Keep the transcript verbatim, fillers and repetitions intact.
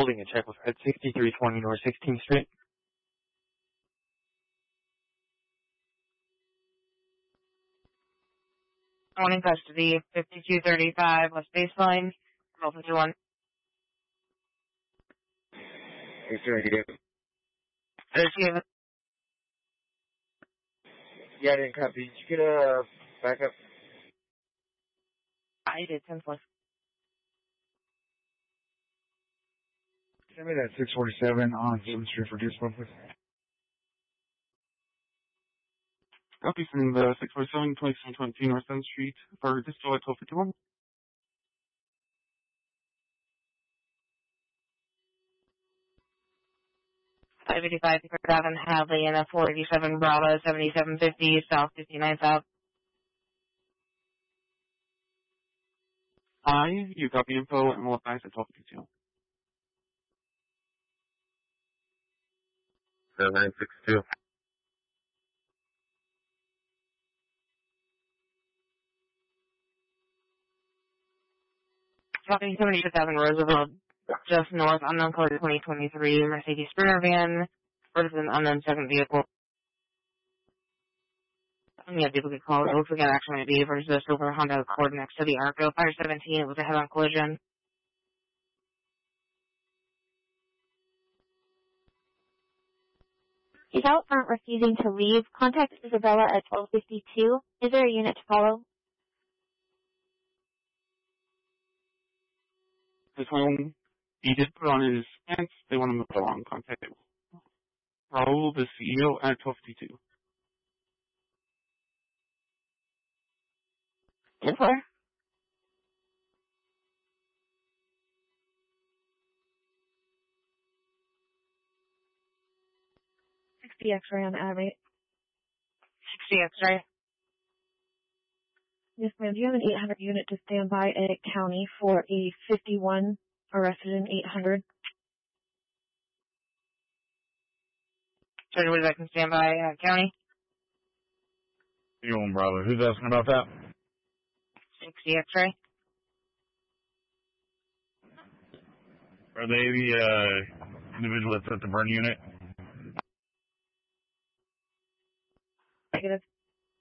holding a check with at sixty-three twenty North sixteenth Street. One in custody, fifty-two thirty-five West Baseline, twelve fifty-one. Hey, sir, you did. There's Yeah, I didn't copy. Did you get a backup? I did, ten plus. Send me that six forty-seven on seventh Street for Deuce, please. Copy from the six forty-seven, twenty-seven twenty-two North seventh Street for Distal at twelve fifty-one. five eighty-five Pickard Avenue, Hadley, and a four eighty-seven Bravo, seventy-seven fifty South, fifty-nine South. Hi, you copy info and we'll advise at twelve fifty-two. seven nine six two. Talking seventy-two thousand Roosevelt, just north, unknown color twenty twenty-three Mercedes Sprinter van, versus an unknown second vehicle. Yeah, people could call it. It looks like it actually might be versus a silver Honda Accord next to the Arco. Fire seventeen, it was a head-on collision. He's out front refusing to leave. Contact Isabella at twelve fifty-two. Is there a unit to follow? This one, he did put on his pants. They want him to put on contact Raul, the C E O, at twelve fifty-two. Okay. sixty X-ray on Abbey. sixty X-ray. Yes, ma'am. Do you have an eight hundred unit to stand by at County for a fifty-one arrested in eight hundred? Sorry, what did I can stand by uh, County? You on Bravo. Who's asking about that? sixty X-ray. Are they the uh, individual that's at the burn unit?